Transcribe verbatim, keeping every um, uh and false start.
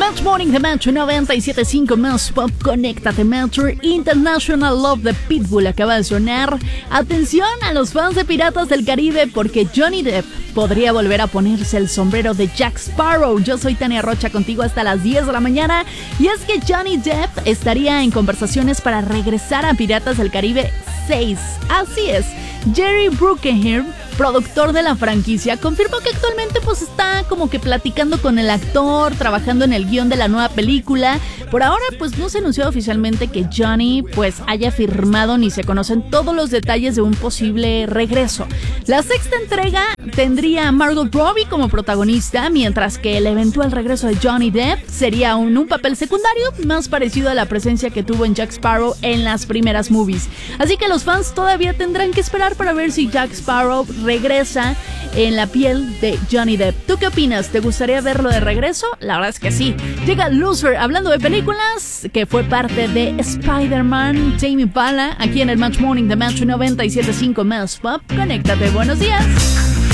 Match Morning de Metro noventa y siete punto cinco más Pop. Conéctate Metro. International Love de Pitbull acaba de sonar. Atención a los fans de Piratas del Caribe, porque Johnny Depp podría volver a ponerse el sombrero de Jack Sparrow. Yo soy Tania Rocha, contigo hasta las diez de la mañana. Y es que Johnny Depp estaría en conversaciones para regresar a Piratas del Caribe seis. Así es. Jerry Bruckheimer, productor de la franquicia, confirmó que actualmente pues está como que platicando con el actor, trabajando en el guión de la nueva película. Por ahora pues no se anunció oficialmente que Johnny pues haya firmado, ni se conocen todos los detalles de un posible regreso. La sexta entrega tendría a Margot Robbie como protagonista, mientras que el eventual regreso de Johnny Depp sería un, un papel secundario más parecido a la presencia que tuvo en Jack Sparrow en las primeras movies. Así que los fans todavía tendrán que esperar para ver si Jack Sparrow regresa en la piel de Johnny Depp. ¿Tú qué opinas? ¿Te gustaría verlo de regreso? La verdad es que sí. Llega Lucifer, hablando de películas, que fue parte de Spider-Man. Tame Impala, aquí en el Match Morning de Match noventa y siete punto cinco más Pop. Conéctate, buenos días.